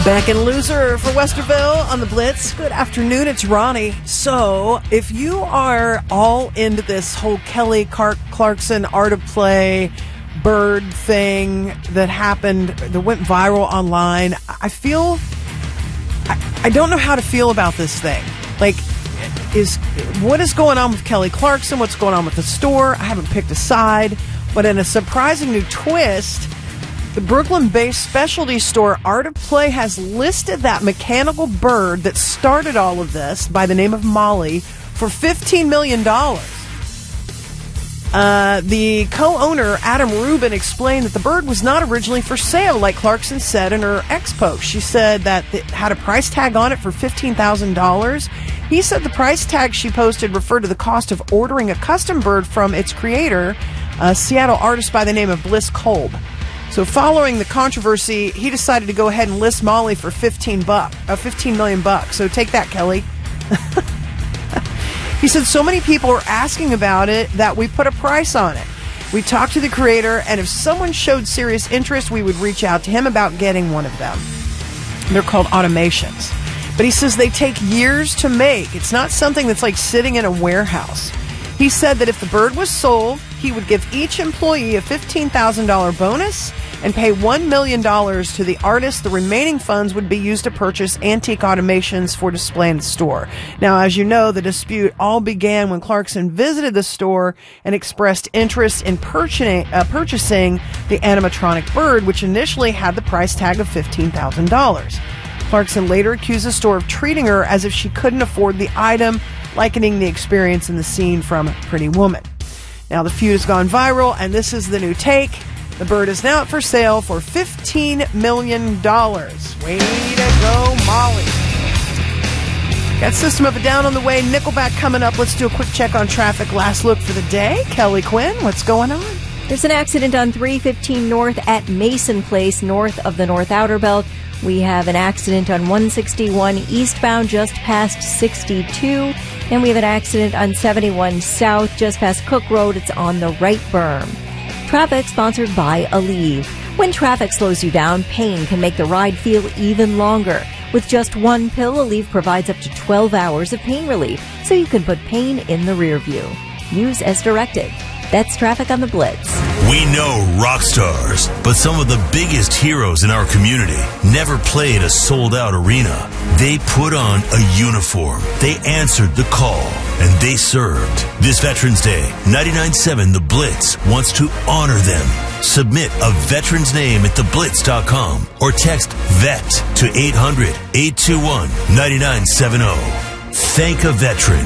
Back in Loser for Westerville on the Blitz. Good afternoon, it's Ronnie. So, if you are all into this whole Kelly Clarkson art of play bird thing that happened, that went viral online, I don't know how to feel about this thing. Like, what is going on with Kelly Clarkson? What's going on with the store? I haven't picked a side, but in a surprising new twist, the Brooklyn-based specialty store Art of Play has listed that mechanical bird that started all of this by the name of Molly for $15 million. The co-owner, Adam Rubin, explained that the bird was not originally for sale, like Clarkson said in her ex-post. She said that it had a price tag on it for $15,000. He said the price tag she posted referred to the cost of ordering a custom bird from its creator, a Seattle artist by the name of Bliss Kolb. So following the controversy, he decided to go ahead and list Molly for $15 million. So take that, Kelly. He said so many people are asking about it that we put a price on it. We talked to the creator, and if someone showed serious interest, we would reach out to him about getting one of them. They're called automations. But he says they take years to make. It's not something that's like sitting in a warehouse. He said that if the bird was sold, he would give each employee a $15,000 bonus and pay $1 million to the artist. The remaining funds would be used to purchase antique automations for display in the store. Now, as you know, the dispute all began when Clarkson visited the store and expressed interest in purchasing the animatronic bird, which initially had the price tag of $15,000. Clarkson later accused the store of treating her as if she couldn't afford the item, likening the experience in the scene from Pretty Woman. Now, the feud has gone viral, and this is the new take. The bird is now up for sale for $15 million. Way to go, Molly. Got System of a Down on the way. Nickelback coming up. Let's do a quick check on traffic. Last look for the day. Kelly Quinn, what's going on? There's an accident on 315 North at Mason Place, north of the North Outer Belt. We have an accident on 161 eastbound just past 62. And we have an accident on 71 South just past Cook Road. It's on the right berm. Traffic sponsored by Aleve. When traffic slows you down, pain can make the ride feel even longer. With just one pill, Aleve provides up to 12 hours of pain relief, so you can put pain in the rear view. Use as directed. That's traffic on the Blitz. We know rock stars, but some of the biggest heroes in our community never played a sold-out arena. They put on a uniform, they answered the call, and they served. This Veterans Day, 99.7 The Blitz wants to honor them. Submit a veteran's name at theblitz.com or text VET to 800-821-9970. Thank a veteran.